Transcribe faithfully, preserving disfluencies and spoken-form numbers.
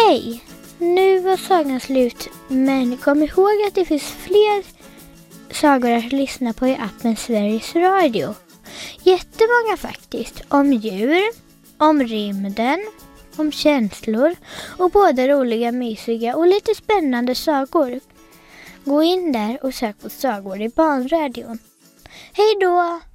Hej! Nu var sagan slut, men kom ihåg att det finns fler sagor att lyssna på i appen Sveriges Radio. Jättemånga faktiskt. Om djur, om rymden, om känslor och både roliga, mysiga och lite spännande sagor. Gå in där och sök på sagor i barnradion. Hej då!